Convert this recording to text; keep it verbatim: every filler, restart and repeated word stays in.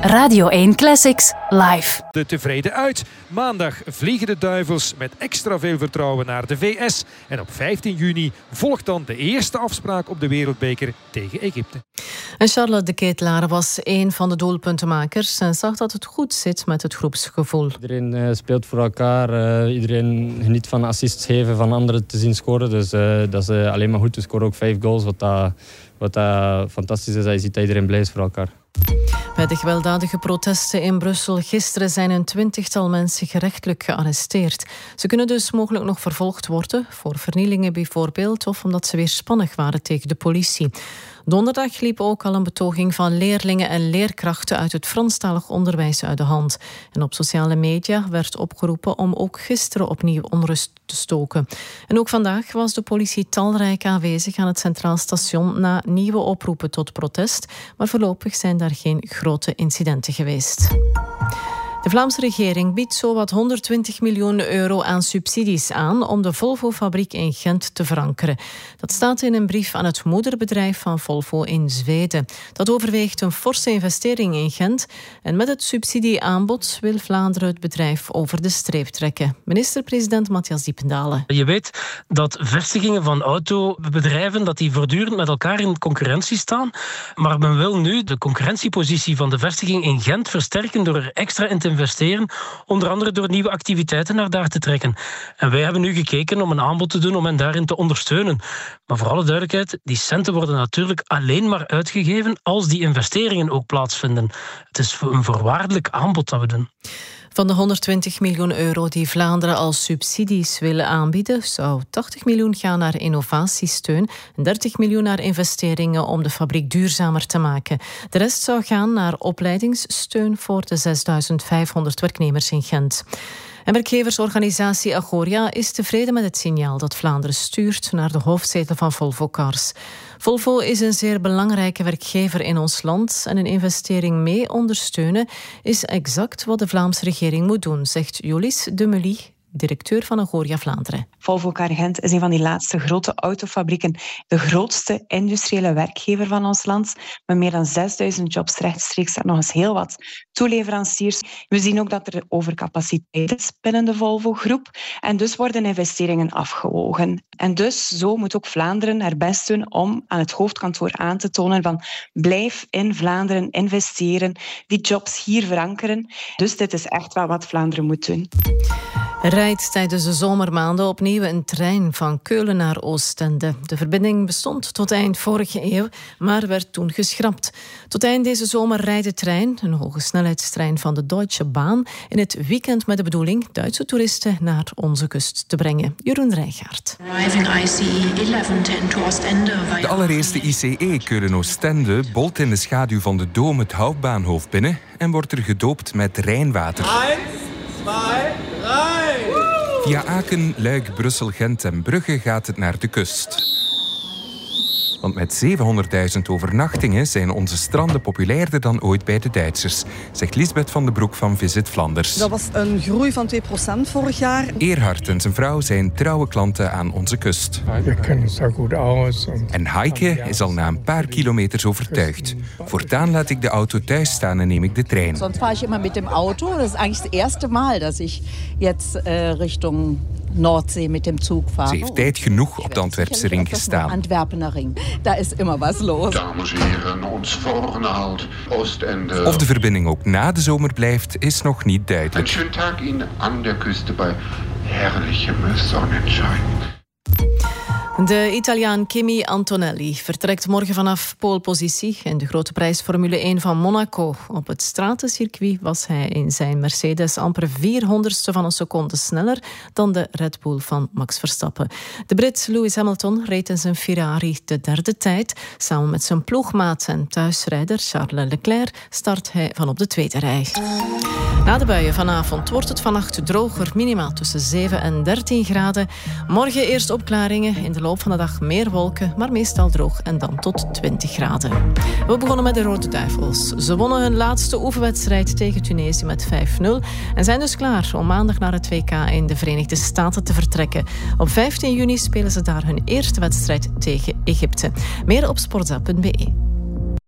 Radio één Classics live. De tevreden uit. Maandag vliegen de Duivels met extra veel vertrouwen naar de V S. En op vijftien juni volgt dan de eerste afspraak op de Wereldbeker tegen Egypte. En Charlotte de Ketelaar was een van de doelpuntenmakers en zag dat het goed zit met het groepsgevoel. Iedereen uh, speelt voor elkaar. Uh, iedereen geniet van assists geven, van anderen te zien scoren. Dus uh, dat is uh, alleen maar goed. We scoren ook vijf goals, wat, dat, wat dat fantastisch is. Dat je ziet dat iedereen blij is voor elkaar. Bij de gewelddadige protesten in Brussel gisteren zijn een twintigtal mensen gerechtelijk gearresteerd. Ze kunnen dus mogelijk nog vervolgd worden, voor vernielingen bijvoorbeeld, of omdat ze weerspannig waren tegen de politie. Donderdag liep ook al een betoging van leerlingen en leerkrachten uit het Franstalig onderwijs uit de hand. En op sociale media werd opgeroepen om ook gisteren opnieuw onrust te stoken. En ook vandaag was de politie talrijk aanwezig aan het Centraal Station na nieuwe oproepen tot protest, maar voorlopig zijn daar geen grote incidenten geweest. De Vlaamse regering biedt zowat honderdtwintig miljoen euro aan subsidies aan om de Volvo-fabriek in Gent te verankeren. Dat staat in een brief aan het moederbedrijf van Volvo in Zweden. Dat overweegt een forse investering in Gent en met het subsidieaanbod wil Vlaanderen het bedrijf over de streep trekken. Minister-president Matthias Diependalen. Je weet dat vestigingen van autobedrijven dat die voortdurend met elkaar in concurrentie staan, maar men wil nu de concurrentiepositie van de vestiging in Gent versterken door er extra in te investeren, onder andere door nieuwe activiteiten naar daar te trekken. En wij hebben nu gekeken om een aanbod te doen om hen daarin te ondersteunen. Maar voor alle duidelijkheid, die centen worden natuurlijk alleen maar uitgegeven als die investeringen ook plaatsvinden. Het is een voorwaardelijk aanbod dat we doen. Van de honderdtwintig miljoen euro die Vlaanderen als subsidies willen aanbieden, zou tachtig miljoen gaan naar innovatiesteun en dertig miljoen naar investeringen om de fabriek duurzamer te maken. De rest zou gaan naar opleidingssteun voor de zesduizend vijfhonderd werknemers in Gent. En werkgeversorganisatie Agoria is tevreden met het signaal dat Vlaanderen stuurt naar de hoofdzetel van Volvo Cars. Volvo is een zeer belangrijke werkgever in ons land en een investering mee ondersteunen is exact wat de Vlaamse regering moet doen, zegt Jolis de Mully, directeur van Agoria Vlaanderen. Volvo Car Gent is een van die laatste grote autofabrieken, de grootste industriële werkgever van ons land, met meer dan zesduizend jobs rechtstreeks en nog eens heel wat toeleveranciers. We zien ook dat er overcapaciteit is binnen de Volvo-groep en dus worden investeringen afgewogen. En dus zo moet ook Vlaanderen haar best doen om aan het hoofdkantoor aan te tonen van blijf in Vlaanderen investeren, die jobs hier verankeren. Dus dit is echt wel wat Vlaanderen moet doen. Rijdt tijdens de zomermaanden opnieuw een trein van Keulen naar Oostende. De verbinding bestond tot eind vorige eeuw, maar werd toen geschrapt. Tot eind deze zomer rijdt de trein, een hogesnelheidstrein van de Deutsche Bahn, in het weekend met de bedoeling Duitse toeristen naar onze kust te brengen. Jeroen Rijgaard. De allereerste I C E Keulen-Oostende bolt in de schaduw van de Dom het hoofdbaanhoofd binnen en wordt er gedoopt met Rijnwater. Eén, twee, drie. Via Aken, Luik, Brussel, Gent en Brugge gaat het naar de kust. Want met zevenhonderdduizend overnachtingen zijn onze stranden populairder dan ooit bij de Duitsers, zegt Lisbeth van den Broek van Visit Flanders. Dat was een groei van twee procent vorig jaar. Erhard en zijn vrouw zijn trouwe klanten aan onze kust. We kennen zo goed uit. En Heike is al na een paar kilometers overtuigd. Voortaan laat ik de auto thuis staan en neem ik de trein. Sonst fahre ich immer mit dem Auto. Dat is eigenlijk het eerste Mal dat ik jetzt uh, richting Noordzee met dem Zug fahre. Ze heeft tijd genoeg op de Antwerpse ring gestaan. Antwerpener ring. Daar is immer was los. Dames en heren, ons volgende halt, Oostende. Of de verbinding ook na de zomer blijft, is nog niet duidelijk. Een schönen Tag Ihnen aan de Küste bij herrlichem Sonnenschein. De Italiaan Kimi Antonelli vertrekt morgen vanaf polepositie in de grote prijs Formule één van Monaco. Op het stratencircuit was hij in zijn Mercedes amper vierhonderdste van een seconde sneller dan de Red Bull van Max Verstappen. De Brit Lewis Hamilton reed in zijn Ferrari de derde tijd. Samen met zijn ploegmaat en thuisrijder Charles Leclerc start hij van op de tweede rij. Na de buien vanavond wordt het vannacht droger, minimaal tussen zeven en dertien graden. Morgen eerst opklaringen, in de loop van de dag meer wolken, maar meestal droog en dan tot twintig graden. We begonnen met de Rode Duivels. Ze wonnen hun laatste oefenwedstrijd tegen Tunesië met vijf nul en zijn dus klaar om maandag naar het W K in de Verenigde Staten te vertrekken. Op vijftien juni spelen ze daar hun eerste wedstrijd tegen Egypte. Meer op sportza punt be.